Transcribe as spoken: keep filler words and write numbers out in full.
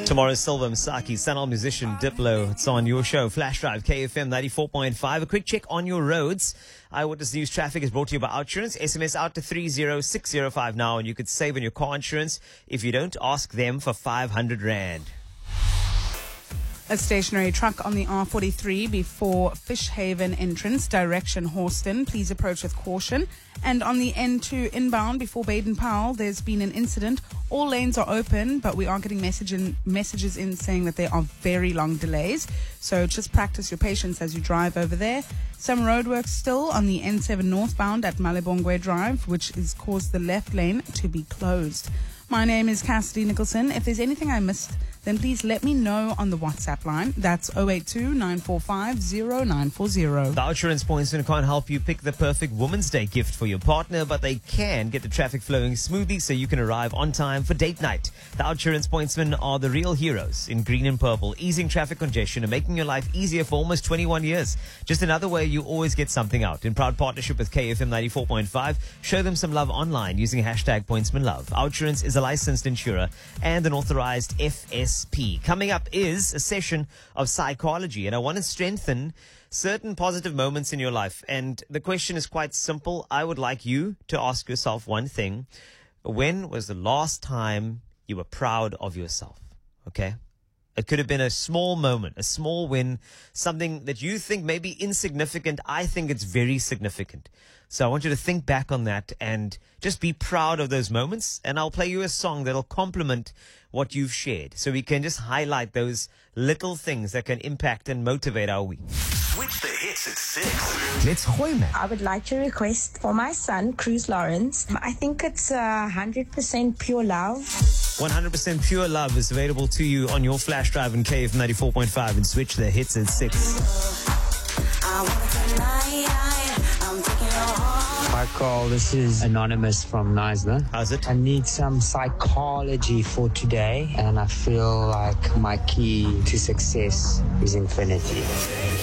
Tomorrow's Silver Masaki, Sanal musician Diplo. It's on your show, Flash Drive, K F M ninety-four point five. A quick check on your roads. Eyewitness News Traffic is brought to you by Outsurance. S M S out to three zero six zero five now, and you could save on your car insurance. If you don't, ask them for five hundred rand. A stationary truck on the R forty-three before Fishhaven entrance, direction Horston. Please approach with caution. And on the N two inbound before Baden-Powell, there's been an incident. All lanes are open, but we are getting message in, messages in saying that there are very long delays. So just practice your patience as you drive over there. Some roadworks still on the N seven northbound at Malebongwe Drive, which has caused the left lane to be closed. My name is Cassidy Nicholson. If there's anything I missed, then please let me know on the WhatsApp line. That's zero eight two nine four five zero nine four zero. The Outsurance Pointsman can't help you pick the perfect Women's Day gift for your partner, but they can get the traffic flowing smoothly so you can arrive on time for date night. The Outsurance Pointsmen are the real heroes in green and purple, easing traffic congestion and making your life easier for almost twenty-one years. Just another way you always get something out. In proud partnership with K F M ninety-four point five, show them some love online using hashtag PointsmanLove. Outsurance is a licensed insurer and an authorized F S P. Coming up is a session of psychology, and I want to strengthen certain positive moments in your life. And the question is quite simple. I would like you to ask yourself one thing. When was the last time you were proud of yourself? Okay? It could have been a small moment, a small win, something that you think may be insignificant. I think it's very significant. So I want you to think back on that and just be proud of those moments. And I'll play you a song that'll complement what you've shared, so we can just highlight those little things that can impact and motivate our week. Switch the hits at six. Let's hoy, man. I would like to request for my son, Cruz Lawrence. I think it's uh, one hundred percent pure love. one hundred percent pure love is available to you on your flash drive in K F ninety-four point five, and switch the hits at six. Hi, Carl. This is Anonymous from Neisner. How's it? I need some psychology for today, and I feel like my key to success is infinity.